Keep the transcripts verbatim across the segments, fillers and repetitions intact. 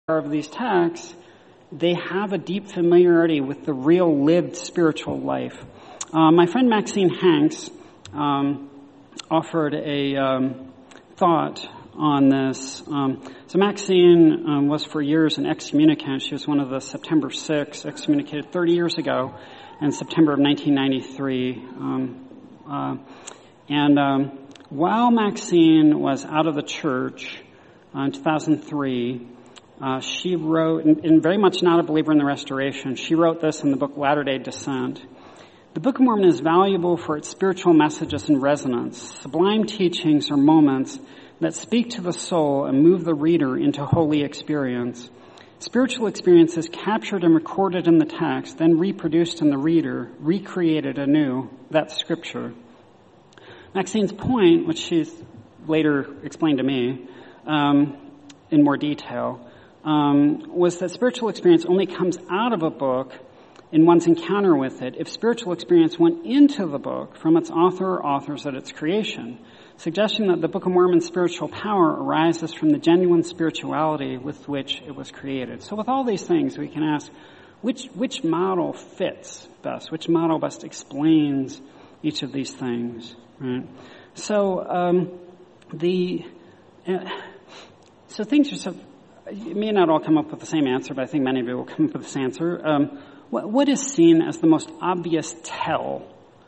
of these texts, they have a deep familiarity with the real lived spiritual life. Uh, my friend Maxine Hanks um, offered a um, thought on this. Um, so Maxine um, was for years an excommunicant. She was one of the September sixth, excommunicated thirty years ago in September of nineteen ninety-three. Um, uh, and um, while Maxine was out of the church uh, in two thousand three, Uh, she wrote, and, and very much not a believer in the Restoration, she wrote this in the book Latter-day Descent. The Book of Mormon is valuable for its spiritual messages and resonance, sublime teachings or moments that speak to the soul and move the reader into holy experience. Spiritual experience is captured and recorded in the text, then reproduced in the reader, recreated anew. That's Scripture. Maxine's point, which she's later explained to me um, in more detail, Um, was that spiritual experience only comes out of a book in one's encounter with it if spiritual experience went into the book from its author or authors at its creation, suggesting that the Book of Mormon's spiritual power arises from the genuine spirituality with which it was created. So with all these things, we can ask, which which model fits best? Which model best explains each of these things? Right? So um, the uh, so things are so. You may not all come up with the same answer, but I think many of you will come up with this answer. Um, what, what is seen as the most obvious tell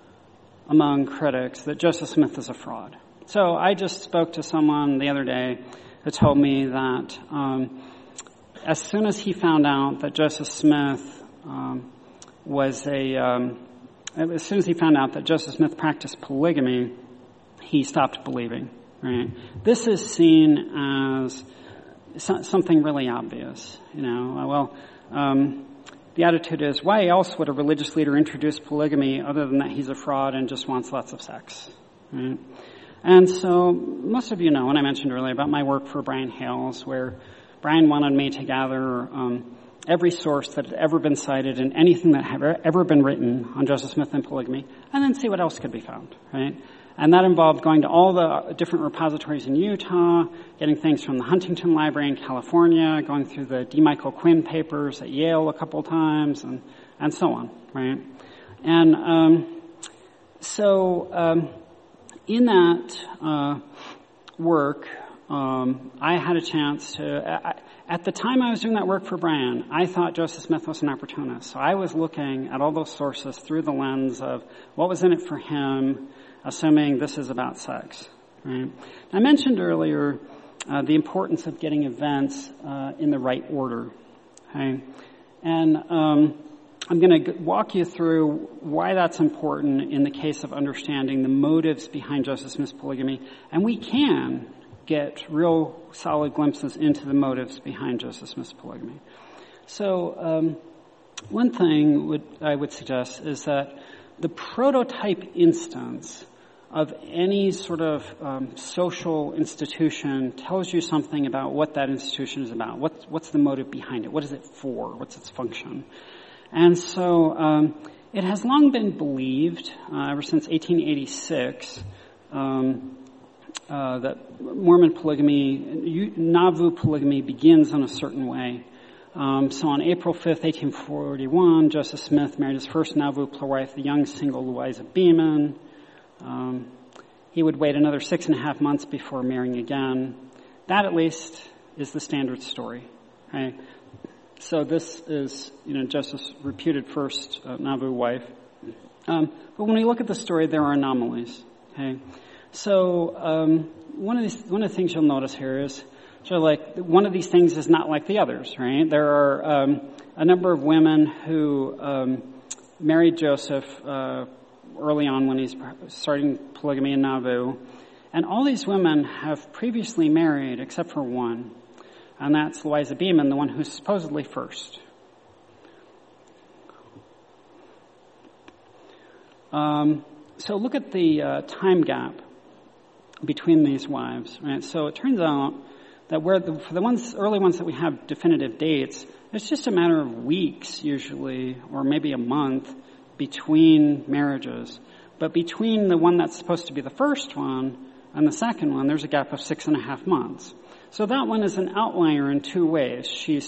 among critics that Joseph Smith is a fraud? So I just spoke to someone the other day who told me that um, as soon as he found out that Joseph Smith um, was a, um, as soon as he found out that Joseph Smith practiced polygamy, he stopped believing. Right? This is seen as something really obvious, you know. Well, um, the attitude is, why else would a religious leader introduce polygamy other than that he's a fraud and just wants lots of sex, right? And so most of you know, and I mentioned earlier about my work for Brian Hales, where Brian wanted me to gather um, every source that had ever been cited in anything that had ever been written on Joseph Smith and polygamy, and then see what else could be found, right? And that involved going to all the different repositories in Utah, getting things from the Huntington Library in California, going through the D. Michael Quinn papers at Yale a couple times, and, and so on, right? And um, so um, in that uh, work, um, I had a chance to, I, at the time I was doing that work for Brian, I thought Joseph Smith was an opportunist. So I was looking at all those sources through the lens of what was in it for him, assuming this is about sex, right? I mentioned earlier uh, the importance of getting events uh, in the right order, okay? And um, I'm going to walk you through why that's important in the case of understanding the motives behind Joseph Smith's polygamy, and we can get real solid glimpses into the motives behind Joseph Smith's polygamy. So um, one thing would, I would suggest is that the prototype instance of any sort of um, social institution tells you something about what that institution is about. What, what's the motive behind it? What is it for? What's its function? And so um, it has long been believed, uh, ever since eighteen eighty-six, um, uh, that Mormon polygamy, Nauvoo polygamy, begins in a certain way. Um, so on April fifth, eighteen forty-one, Joseph Smith married his first Nauvoo wife, the young single Louisa Beeman. Um, he would wait another six and a half months before marrying again. That, at least, is the standard story. Right? So this is, you know, Joseph's reputed first uh, Nauvoo wife. Um, but when we look at the story, there are anomalies. Okay? So um, one of these, one of the things you'll notice here is, so like one of these things is not like the others, right? There are um, a number of women who um, married Joseph uh, early on when he's starting polygamy in Nauvoo, and all these women have previously married except for one, and that's Louisa Beeman, the one who's supposedly first. Um, so look at the uh, time gap between these wives, right? So it turns out that where the, for the ones, early ones that we have definitive dates, it's just a matter of weeks usually, or maybe a month between marriages. But between the one that's supposed to be the first one and the second one, there's a gap of six and a half months. So that one is an outlier in two ways. She's